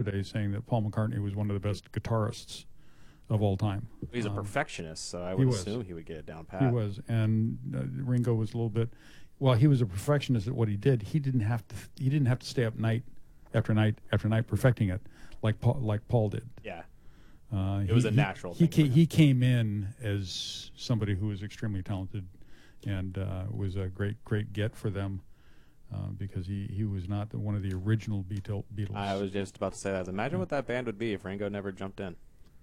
yesterday saying that Paul McCartney was one of the best guitarists of all time. He's a perfectionist, so I would assume he would get it down pat. He was, and Ringo was a little bit. Well, he was a perfectionist at what he did. He didn't have to. He didn't have to stay up night after night after night perfecting it, like Paul did. Yeah, it was a natural thing. He came in as somebody who was extremely talented, and was a great get for them. Because he was not one of the original Beatles. I was just about to say that. Imagine what that band would be if Ringo never jumped in.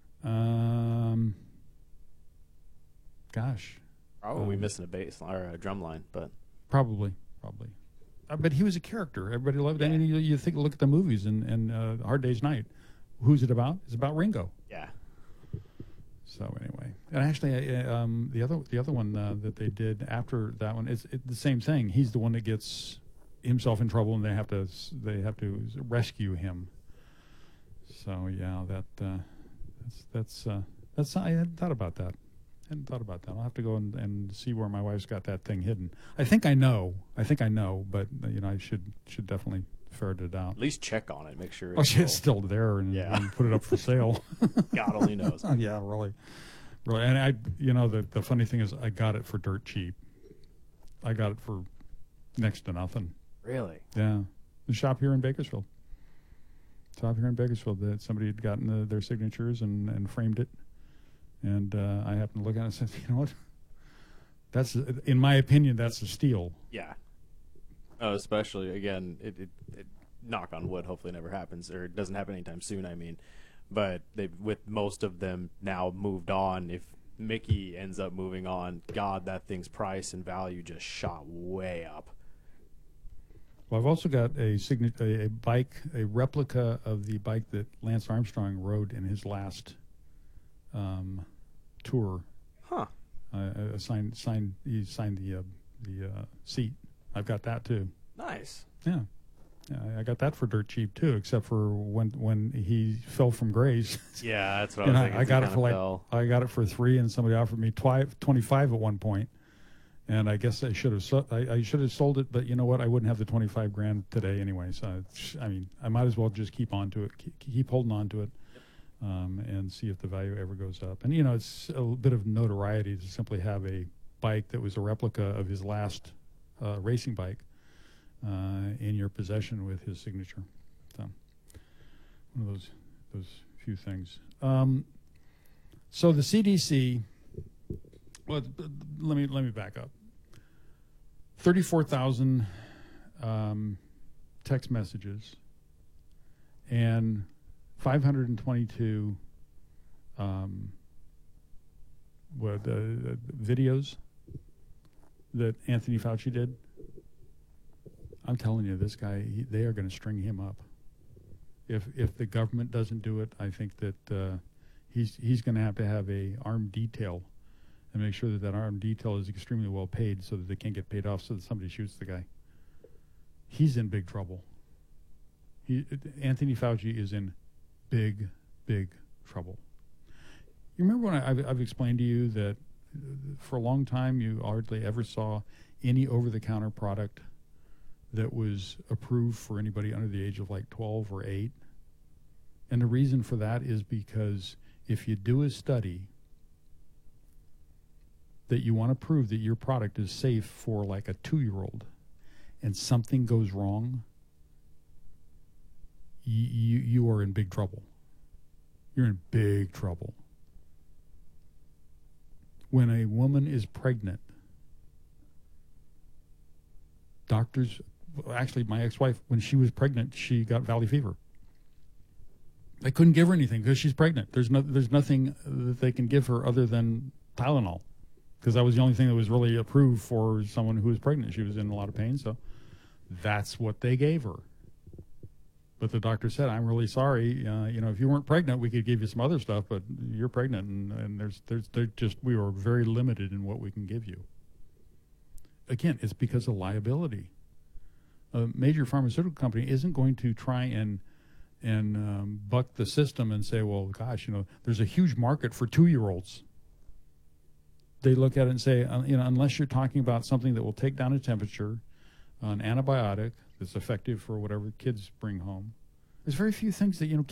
Gosh. Probably missing a bass or a drum line, but probably. But he was a character. Everybody loved him. I mean, you think, look at the movies and Hard Day's Night. Who's it about? It's about Ringo. Yeah. So anyway, and actually, the other one that they did after that one is the same thing. He's the one that gets himself in trouble, and they have to rescue him. So yeah, that's I hadn't thought about that. I'll have to go and see where my wife's got that thing hidden. I think I know, but I should definitely ferret it out. At least check on it, make sure it's still there, and put it up for sale. God only knows. Yeah, really. And the funny thing is, I got it for dirt cheap. I got it for next to nothing. Really? Yeah. The shop here in Bakersfield. That somebody had gotten their signatures and framed it. And I happened to look at it and said, you know what? That's, in my opinion, that's a steal. Yeah. Oh, especially, again, it knock on wood, hopefully it never happens, or it doesn't happen anytime soon, I mean. But with most of them now moved on, if Mickey ends up moving on, God, that thing's price and value just shot way up. Well, I've also got a bike, a replica of the bike that Lance Armstrong rode in his last tour. Huh. He signed the seat. I've got that too. Nice. Yeah. I got that for dirt cheap too, except for when he fell from grace. Yeah, that's what I was thinking. I got it for $3, and somebody offered me $25 at one point. And I guess I should have sold it, but you know what? I wouldn't have the $25,000 today anyway. So I might as well just keep holding on to it, and see if the value ever goes up. And it's a bit of notoriety to simply have a bike that was a replica of his last racing bike in your possession with his signature. So one of those few things. So the CDC. Well, let me back up. 34,000 text messages and 522 videos that Anthony Fauci did. I'm telling you, this guy, they are going to string him up. If the government doesn't do it, I think that he's going to have a armed detail and make sure that armed detail is extremely well paid so that they can't get paid off so that somebody shoots the guy. He's in big trouble. Anthony Fauci is in big trouble. You remember when I've explained to you that for a long time you hardly ever saw any over-the-counter product that was approved for anybody under the age of like 12 or 8? And the reason for that is because if you do a study that you want to prove that your product is safe for like a 2-year-old and something goes wrong, you are in big trouble. You're in big trouble. When a woman is pregnant, doctors, actually my ex-wife, when she was pregnant, she got valley fever. They couldn't give her anything because she's pregnant. There's nothing that they can give her other than Tylenol, because that was the only thing that was really approved for someone who was pregnant. She was in a lot of pain, so that's what they gave her. But the doctor said, "I'm really sorry. If you weren't pregnant, we could give you some other stuff, but you're pregnant, and we are very limited in what we can give you." Again, it's because of liability. A major pharmaceutical company isn't going to try and buck the system and say, "Well, gosh, there's a huge market for 2-year-olds." They look at it and say, unless you're talking about something that will take down a temperature, an antibiotic that's effective for whatever kids bring home, there's very few things that